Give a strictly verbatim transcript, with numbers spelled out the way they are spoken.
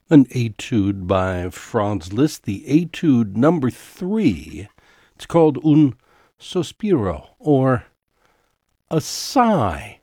An etude by Franz Liszt, the etude number three. It's called Un Sospiro, or a sigh.